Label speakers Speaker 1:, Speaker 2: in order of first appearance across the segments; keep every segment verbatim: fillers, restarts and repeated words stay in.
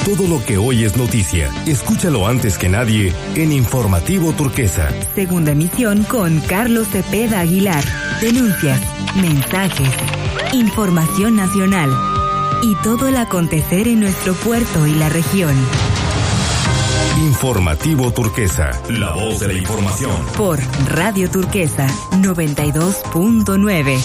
Speaker 1: Todo lo que hoy es noticia, escúchalo antes que nadie en Informativo Turquesa.
Speaker 2: Segunda emisión con Carlos Cepeda Aguilar. Denuncias, mensajes, información nacional y todo el acontecer en nuestro puerto y la región.
Speaker 1: Informativo Turquesa, la voz de la información.
Speaker 2: Por Radio Turquesa noventa y dos punto nueve.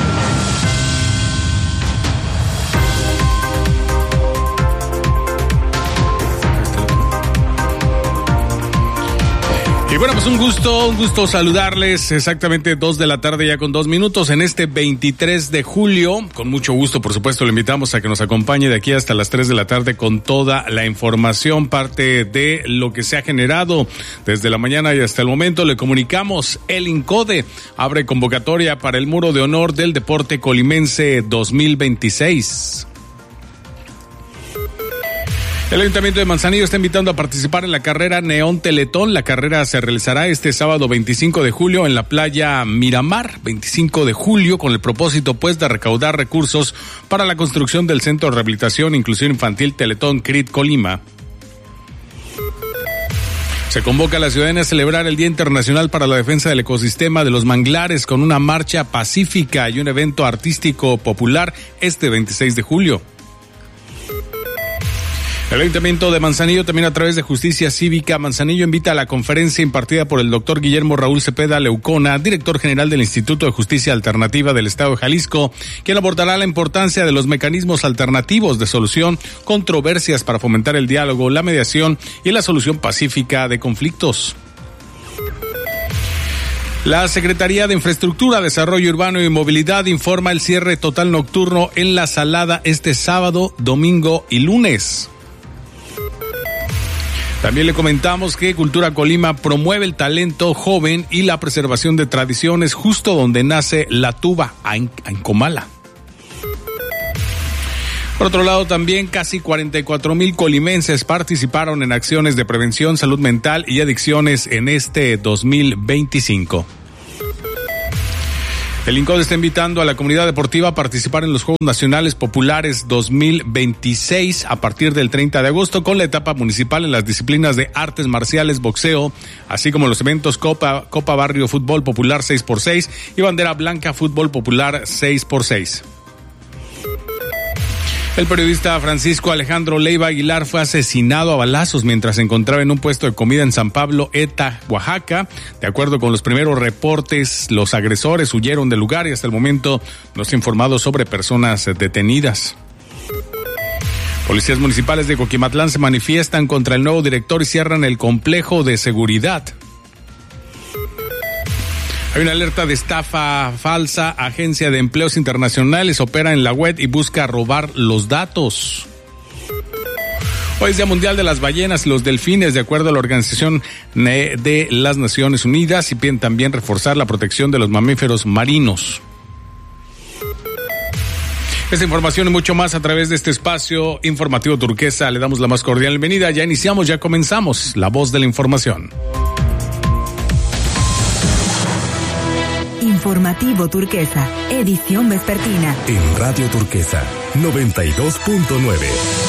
Speaker 3: Y bueno, pues un gusto, un gusto saludarles. Exactamente dos de la tarde ya con dos minutos en este veintitrés de julio. Con mucho gusto, por supuesto, le invitamos a que nos acompañe de aquí hasta las tres de la tarde con toda la información, parte de lo que se ha generado desde la mañana y hasta el momento. Le comunicamos, el INCODE abre convocatoria para el Muro de Honor del Deporte Colimense dos mil veintiséis. El Ayuntamiento de Manzanillo está invitando a participar en la carrera Neón Teletón. La carrera se realizará este sábado veinticinco de julio en la playa Miramar, veinticinco de julio, con el propósito pues de recaudar recursos para la construcción del Centro de Rehabilitación e Inclusión Infantil Teletón C R I T Colima. Se convoca a la ciudadanía a celebrar el Día Internacional para la Defensa del Ecosistema de los Manglares con una marcha pacífica y un evento artístico popular este veintiséis de julio. El Ayuntamiento de Manzanillo, también a través de Justicia Cívica Manzanillo, invita a la conferencia impartida por el doctor Guillermo Raúl Cepeda Leucona, director general del Instituto de Justicia Alternativa del Estado de Jalisco, quien abordará la importancia de los mecanismos alternativos de solución, controversias para fomentar el diálogo, la mediación y la solución pacífica de conflictos. La Secretaría de Infraestructura, Desarrollo Urbano y Movilidad informa el cierre total nocturno en La Salada este sábado, domingo y lunes. También le comentamos que Cultura Colima promueve el talento joven y la preservación de tradiciones justo donde nace la tuba, en, en Comala. Por otro lado, también casi cuarenta y cuatro mil colimenses participaron en acciones de prevención, salud mental y adicciones en este dos mil veinticinco. El INCODE está invitando a la comunidad deportiva a participar en los Juegos Nacionales Populares dos mil veintiséis a partir del treinta de agosto con la etapa municipal en las disciplinas de artes marciales, boxeo, así como los eventos Copa, Copa Barrio Fútbol Popular seis por seis y Bandera Blanca Fútbol Popular seis por seis. El periodista Francisco Alejandro Leiva Aguilar fue asesinado a balazos mientras se encontraba en un puesto de comida en San Pablo, Eta, Oaxaca. De acuerdo con los primeros reportes, los agresores huyeron del lugar y hasta el momento no se ha informado sobre personas detenidas. Policías municipales de Coquimatlán se manifiestan contra el nuevo director y cierran el complejo de seguridad. Hay una alerta de estafa falsa. Agencia de Empleos Internacionales opera en la web y busca robar los datos. Hoy es Día Mundial de las Ballenas y los Delfines, de acuerdo a la Organización de las Naciones Unidas, y piden también reforzar la protección de los mamíferos marinos. Esta información y mucho más a través de este espacio informativo Turquesa. Le damos la más cordial bienvenida. Ya iniciamos, ya comenzamos. La voz de la información.
Speaker 2: Informativo Turquesa, edición vespertina.
Speaker 1: En Radio Turquesa noventa y dos punto nueve.